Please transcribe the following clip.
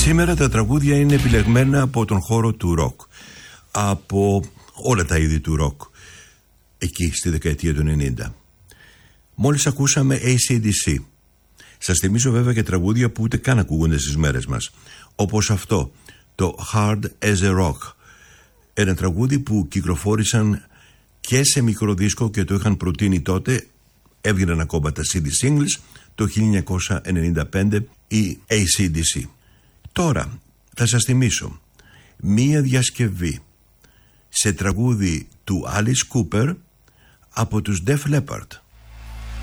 Σήμερα τα τραγούδια είναι επιλεγμένα από τον χώρο του ροκ, από όλα τα είδη του ροκ, εκεί στη δεκαετία του 90. Μόλις ακούσαμε AC/DC. Σας θυμίζω βέβαια και τραγούδια που ούτε καν ακούγονται στις μέρες μας, όπως αυτό, το Hard as a Rock, ένα τραγούδι που κυκλοφόρησαν και σε μικρό δίσκο και το είχαν προτείνει τότε, έβγαιναν ακόμα τα CD singles το 1995, η AC/DC. Τώρα θα σας θυμίσω μία διασκευή σε τραγούδι του Alice Cooper από τους Def Leppard.